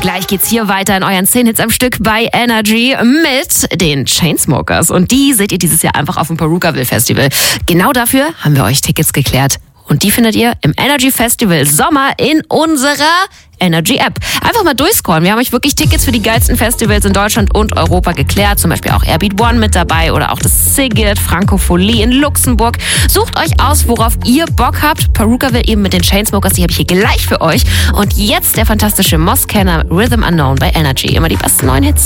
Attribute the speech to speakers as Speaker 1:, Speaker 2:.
Speaker 1: Gleich geht's hier weiter in euren 10 Hits am Stück bei Energy mit den Chainsmokers. Und die seht ihr dieses Jahr einfach auf dem Perukaville Festival. Genau dafür haben wir euch Tickets geklärt. Und die findet ihr im Energy Festival Sommer in unserer Energy App. Einfach mal durchscrollen. Wir haben euch wirklich Tickets für die geilsten Festivals in Deutschland und Europa geklärt. Zum Beispiel auch Airbeat One mit dabei oder auch das Sigurd Frankophonie in Luxemburg. Sucht euch aus, worauf ihr Bock habt. Perukaville eben mit den Chainsmokers, die habe ich hier gleich für euch. Und jetzt der fantastische Moskenner Rhythm Unknown bei Energy. Immer die besten neuen Hits.